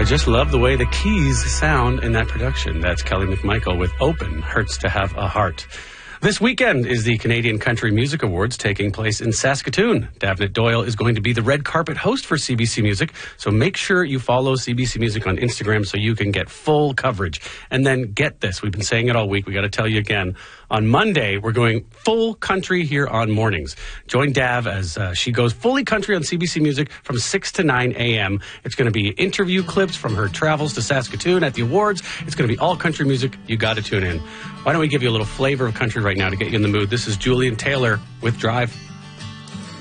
just love the way the keys sound in that production. That's Kelly McMichael with Open, Hurts to Have a Heart. This weekend is the Canadian Country Music Awards taking place in Saskatoon. Davnit Doyle is going to be the red carpet host for CBC Music, so make sure you follow CBC Music on Instagram so you can get full coverage. And then get this, we've been saying it all week, we got to tell you again. On Monday, we're going full country here on mornings. Join Dav as she goes fully country on CBC Music from 6 to 9 a.m. It's going to be interview clips from her travels to Saskatoon at the awards. It's going to be all country music. You got to tune in. Why don't we give you a little flavor of country right now to get you in the mood? This is Julian Taylor with Drive.